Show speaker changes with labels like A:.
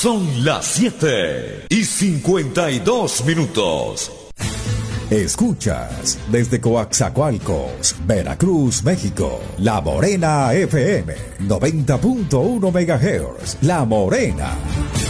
A: Son las 7:52.
B: Escuchas desde Coaxacualcos, Veracruz, México, La Morena FM, 90.1 MHz, La Morena.